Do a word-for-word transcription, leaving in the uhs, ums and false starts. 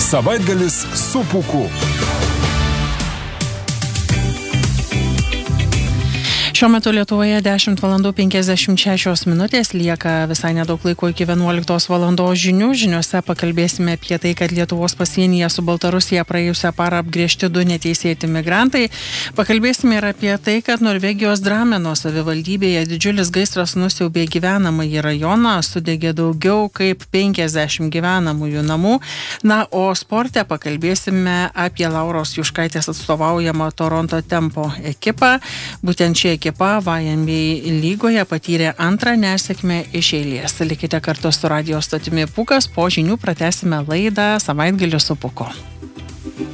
Savaitgalis su Pūku. Šiuo metu Lietuvoje dešimt valandų penkiasdešimt šešios minutės, lieka visai nedaug laiko iki vienuoliktos valandos žinių. Žiniuose pakalbėsime apie tai, kad Lietuvos pasienyje su Baltarusija praėjusią parą apgręžti du neteisėti migrantai. Pakalbėsime ir apie tai, kad Norvegijos Drameno savivaldybėje didžiulis gaisras nusiaubė gyvenamąjį rajoną, sudegė daugiau kaip penkiasdešimt gyvenamųjų namų. Na, o sporte pakalbėsime apie Lauros Juškaitės atstovaujamą Toronto Tempo ekipą. Būtent ši ekipa V N B lygoje patyrė antrą nesėkmę iš eilės. Likite kartu su radijo stotimi Pūkas, po žinių pratęsime laidą Savaitgalis su Pūku.